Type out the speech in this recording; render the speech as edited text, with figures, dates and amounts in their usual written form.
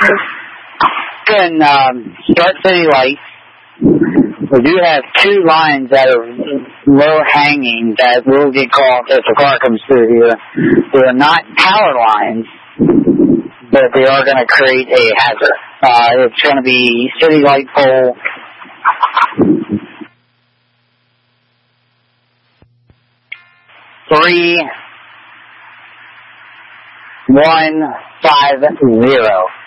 And start city lights. We do have 2 lines that are low hanging that will get caught if a car comes through here. They are not power lines, but they are going to create a hazard. It's going to be city light pole. $3,150.